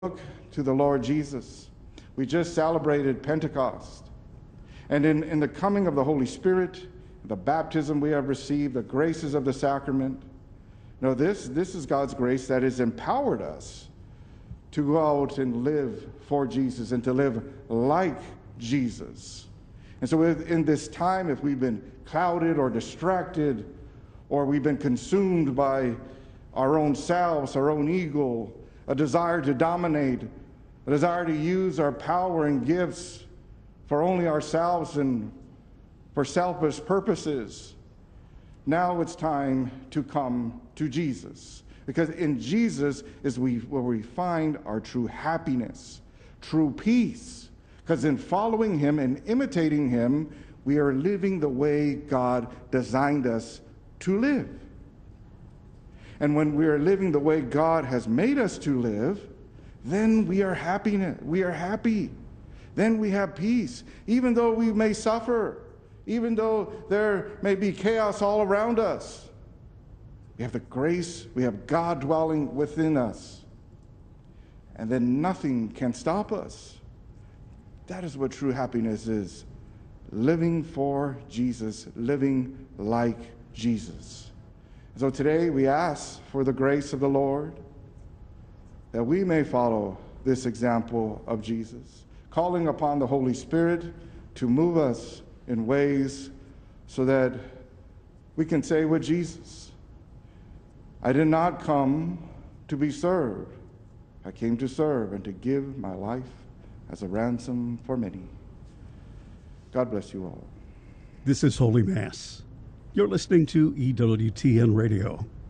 look to the Lord Jesus. We just celebrated Pentecost. And in the coming of the Holy Spirit, the baptism we have received, the graces of the sacrament, this is God's grace that has empowered us to go out and live for Jesus and to live like Jesus. And so in this time, if we've been clouded or distracted, or we've been consumed by our own selves, our own ego, a desire to dominate, a desire to use our power and gifts for only ourselves and for selfish purposes, now it's time to come to Jesus. Because in Jesus is where we find our true happiness, true peace. Because in following him and imitating him, we are living the way God designed us to live. And when we are living the way God has made us to live, then we are happy. Then we have peace. Even though we may suffer, even though there may be chaos all around us, we have the grace, we have God dwelling within us. And then nothing can stop us. That is what true happiness is. Living for Jesus, living like Jesus. So today we ask for the grace of the Lord that we may follow this example of Jesus, calling upon the Holy Spirit to move us in ways so that we can say with Jesus, I did not come to be served. I came to serve and to give my life as a ransom for many. God bless you all. This is Holy Mass. You're listening to EWTN Radio.